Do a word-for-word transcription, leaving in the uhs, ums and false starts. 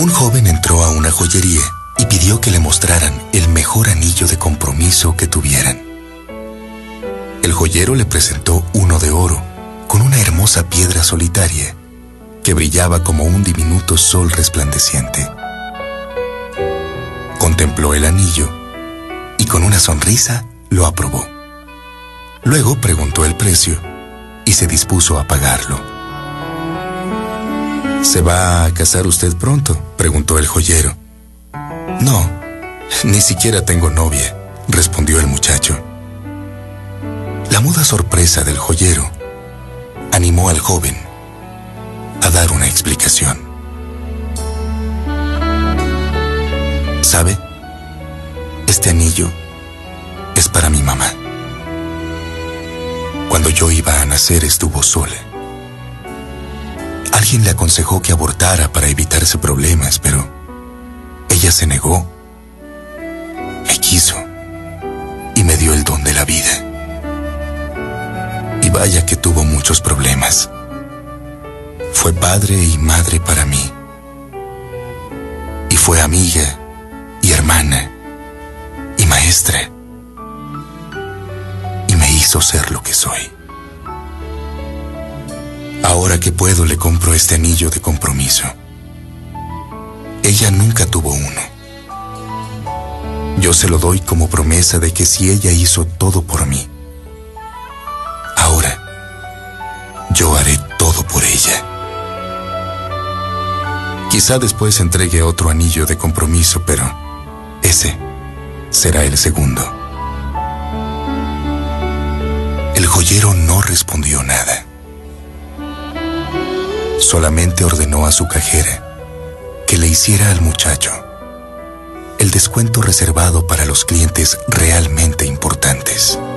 Un joven entró a una joyería y pidió que le mostraran el mejor anillo de compromiso que tuvieran. El joyero le presentó uno de oro, con una hermosa piedra solitaria, que brillaba como un diminuto sol resplandeciente. Contempló el anillo y con una sonrisa lo aprobó. Luego preguntó el precio y se dispuso a pagarlo. ¿Se va a casar usted pronto?, preguntó el joyero. No, ni siquiera tengo novia, respondió el muchacho. La muda sorpresa del joyero animó al joven a dar una explicación. ¿Sabe? Este anillo es para mi mamá. Cuando yo iba a nacer estuvo sola. Alguien le aconsejó que abortara para evitarse problemas, pero ella se negó, me quiso y me dio el don de la vida. Y vaya que tuvo muchos problemas. Fue padre y madre para mí. Y fue amiga y hermana y maestra. Y me hizo ser lo que soy. Ahora que puedo le compro este anillo de compromiso. Ella nunca tuvo uno. Yo se lo doy como promesa de que si ella hizo todo por mí, ahora yo haré todo por ella. Quizá después entregue otro anillo de compromiso, pero ese será el segundo. El joyero no respondió nada. Solamente ordenó a su cajera que le hiciera al muchacho el descuento reservado para los clientes realmente importantes.